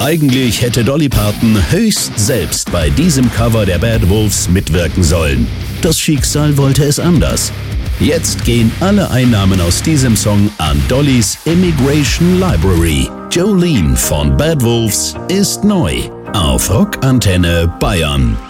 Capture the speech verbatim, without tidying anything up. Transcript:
Eigentlich hätte Dolly Parton höchst selbst bei diesem Cover der Bad Wolves mitwirken sollen. Das Schicksal wollte es anders. Jetzt gehen alle Einnahmen aus diesem Song an Dollys Immigration Library. Jolene von Bad Wolves ist neu auf Rockantenne Bayern.